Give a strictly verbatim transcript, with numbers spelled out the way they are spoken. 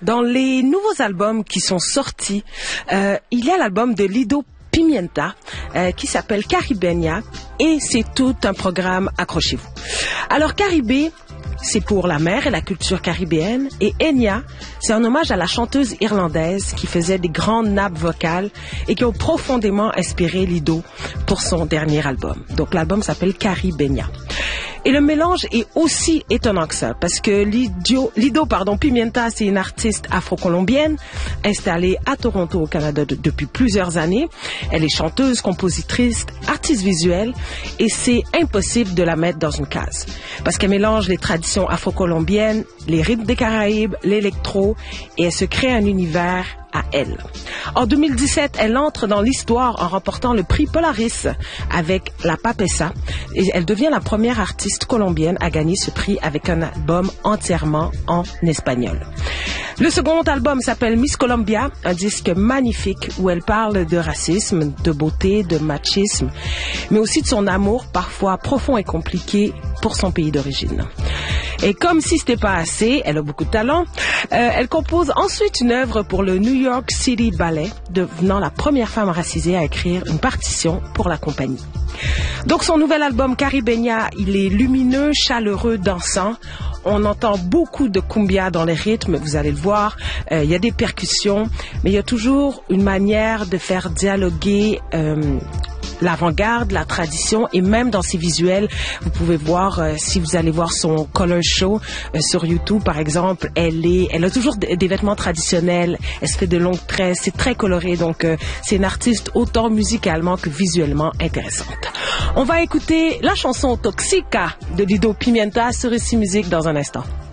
Dans les nouveaux albums qui sont sortis, euh, il y a l'album de Lido Pimienta euh, qui s'appelle Caribeña et c'est tout un programme, accrochez-vous. Alors Caribe, c'est pour la mer et la culture caribéenne, et Enya, c'est un hommage à la chanteuse irlandaise qui faisait des grandes nappes vocales et qui ont profondément inspiré Lido pour son dernier album. Donc l'album s'appelle Caribeña. Et le mélange est aussi étonnant que ça, parce que Lido, Lido pardon, Pimienta, c'est une artiste afro-colombienne installée à Toronto, au Canada, de, depuis plusieurs années. Elle est chanteuse, compositrice, artiste visuelle, et c'est impossible de la mettre dans une case, parce qu'elle mélange les traditions afro-colombiennes, les rythmes des Caraïbes, l'électro, et elle se crée un univers à elle. En deux mille dix-sept, elle entre dans l'histoire en remportant le prix Polaris avec La Papessa et elle devient la première artiste colombienne à gagner ce prix avec un album entièrement en espagnol. Le second album s'appelle Miss Colombia, un disque magnifique où elle parle de racisme, de beauté, de machisme, mais aussi de son amour parfois profond et compliqué pour son pays d'origine. Et comme si c'était pas assez, elle a beaucoup de talent, euh, elle compose ensuite une œuvre pour le New York City Ballet, devenant la première femme racisée à écrire une partition pour la compagnie. Donc son nouvel album Caribeña, il est lumineux, chaleureux, dansant. On entend beaucoup de cumbia dans les rythmes, vous allez le voir. Euh, il y a des percussions, mais il y a toujours une manière de faire dialoguer euh, l'avant-garde, la tradition, et même dans ses visuels, vous pouvez voir, euh, si vous allez voir son color show euh, sur YouTube par exemple, elle est, elle a toujours des, des vêtements traditionnels, elle se fait de longues tresses, c'est très coloré, donc euh, c'est une artiste autant musicalement que visuellement intéressante. On va écouter la chanson Toxica de Lido Pimienta sur Ici Musique dans un instant.